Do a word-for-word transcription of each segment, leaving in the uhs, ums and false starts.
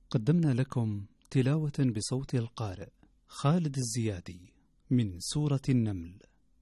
قدمنا لكم تلاوة بصوت القارئ خالد الزيادي من سورة النمل.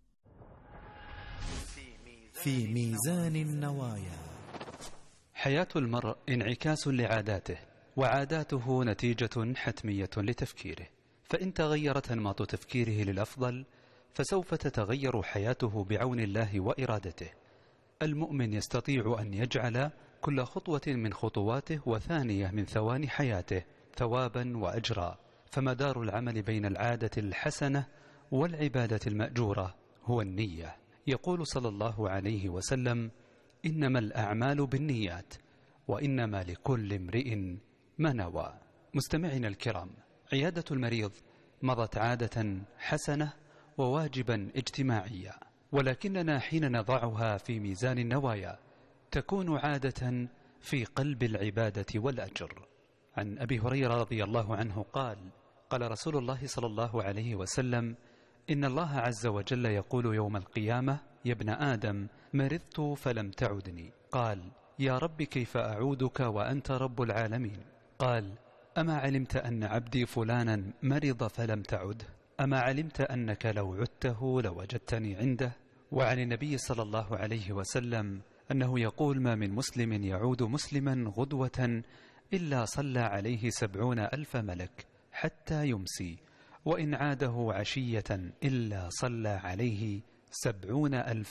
في ميزان النوايا. حياة المرء انعكاس لعاداته، وعاداته نتيجة حتمية لتفكيره، فإن تغيرت أنماط تفكيره للأفضل فسوف تتغير حياته بعون الله وإرادته. المؤمن يستطيع أن يجعل كل خطوة من خطواته وثانية من ثواني حياته ثوابا وأجرا، فمدار العمل بين العادة الحسنة والعبادة المأجورة هو النية. يقول صلى الله عليه وسلم: إنما الأعمال بالنيات وإنما لكل امرئ ما نوى. مستمعينا الكرام، عيادة المريض مضت عادة حسنة وواجبا اجتماعيا، ولكننا حين نضعها في ميزان النوايا تكون عادة في قلب العبادة والأجر. عن أبي هريرة رضي الله عنه قال: قال رسول الله صلى الله عليه وسلم: إن الله عز وجل يقول يوم القيامة: يا ابن آدم مرضت فلم تعدني. قال: يا رب كيف أعودك وأنت رب العالمين؟ قال: أما علمت أن عبدي فلانا مرض فلم تعد؟ أما علمت أنك لو عدته لوجدتني عنده؟ وعن النبي صلى الله عليه وسلم أنه يقول: ما من مسلم يعود مسلما غدوة إلا صلى عليه سبعون ألف ملك حتى يمسي، وإن عاده عشية إلا صلى عليه سبعون ألف